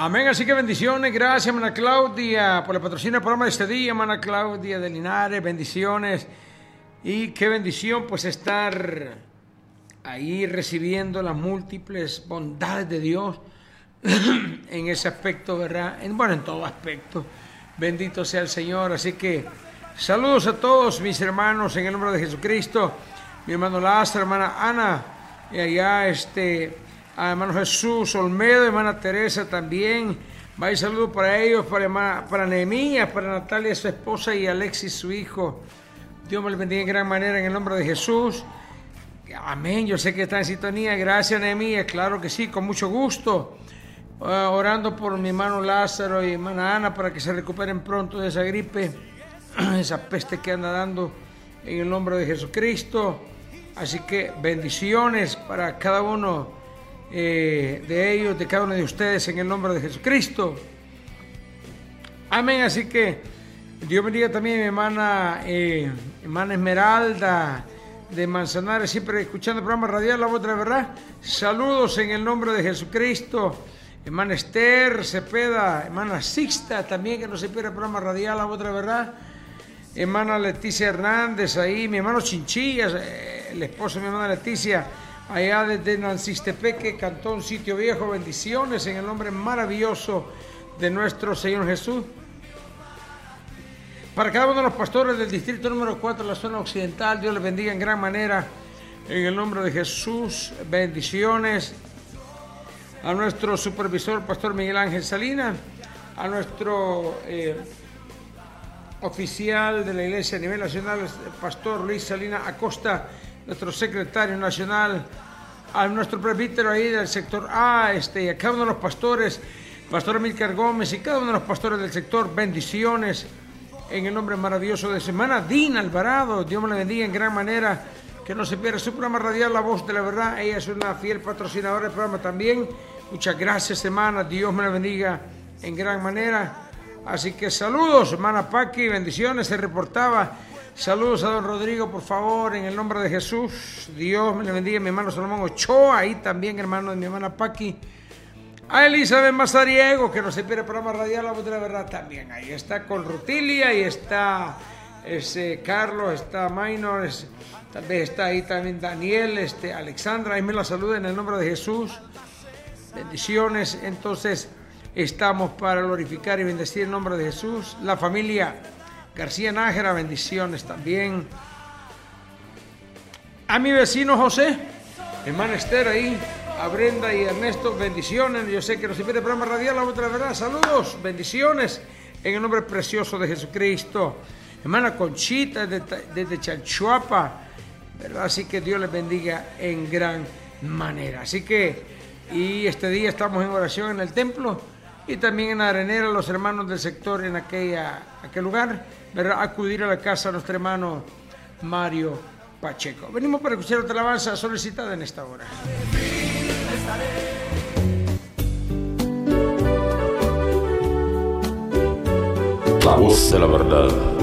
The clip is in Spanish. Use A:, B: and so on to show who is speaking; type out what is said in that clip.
A: Amén, así que bendiciones, gracias hermana Claudia por el patrocinio del programa de este día, hermana Claudia de Linares, bendiciones. Y qué bendición pues estar ahí recibiendo las múltiples bondades de Dios en ese aspecto, ¿verdad? En todo aspecto, bendito sea el Señor. Así que saludos a todos mis hermanos en el nombre de Jesucristo, mi hermano Lázaro, hermana Ana, y allá a hermano Jesús Olmedo, hermana Teresa también. Vaya saludo para ellos, para Nehemías, para Natalia su esposa y Alexis su hijo. Dios me les bendiga en gran manera en el nombre de Jesús. Amén, yo sé que está en sintonía. Gracias Nehemías, claro que sí, con mucho gusto. Orando por mi hermano Lázaro y hermana Ana para que se recuperen pronto de esa gripe, esa peste que anda dando en el nombre de Jesucristo. Así que bendiciones para cada uno de ellos, de cada uno de ustedes en el nombre de Jesucristo. Amén, así que Dios bendiga también a mi hermana Esmeralda de Manzanares, siempre escuchando el programa radial La Voz de la Verdad. Saludos en el nombre de Jesucristo. Hermana Esther Cepeda, hermana Sixta también, que no se pierde el programa radial La Voz de la Verdad. Hermana Leticia Hernández ahí, mi hermano Chinchillas, el esposo de mi hermana Leticia, allá desde Nancistepeque, Cantón Sitio Viejo. Bendiciones en el nombre maravilloso de nuestro Señor Jesús. Para cada uno de los pastores del distrito número 4 de la zona occidental, Dios les bendiga en gran manera en el nombre de Jesús. Bendiciones a nuestro supervisor, pastor Miguel Ángel Salinas, a nuestro oficial de la iglesia a nivel nacional, el pastor Luis Salinas Acosta, nuestro secretario nacional, a nuestro presbítero ahí del sector A, a cada uno de los pastores, pastor Emilcar Gómez y cada uno de los pastores del sector, bendiciones en el nombre maravilloso de su hermana Dina Alvarado. Dios me la bendiga en gran manera, que no se pierda su programa radial La Voz de la Verdad. Ella es una fiel patrocinadora del programa también. Muchas gracias, hermana, Dios me la bendiga en gran manera. Así que saludos, hermana Paqui, bendiciones, se reportaba. Saludos a don Rodrigo, por favor, en el nombre de Jesús. Dios me le bendiga, mi hermano Salomón Ochoa, ahí también, hermano de mi hermana Paqui. A Elizabeth Mazariego, que no se pierde el programa radial La Voz de la Verdad también. Ahí está con Rutilia, ahí está Carlos, está Minor, tal vez está ahí también Daniel, Alexandra, ahí me la saluda en el nombre de Jesús. Bendiciones, entonces estamos para glorificar y bendecir el nombre de Jesús. La familia García Nájera, bendiciones también. A mi vecino José, hermana Esther ahí, a Brenda y Ernesto, bendiciones. Yo sé que nos invita el programa radial La Voz de la Verdad. Saludos, bendiciones en el nombre precioso de Jesucristo. Hermana Conchita desde Chalchuapa, ¿verdad? Así que Dios les bendiga en gran manera. Así que, y este día estamos en oración en el templo y también en Arenera, los hermanos del sector en aquel lugar, ¿verdad? Acudir a la casa de nuestro hermano Mario Pacheco. Venimos para escuchar otra alabanza solicitada en esta hora.
B: La Voz de la Verdad.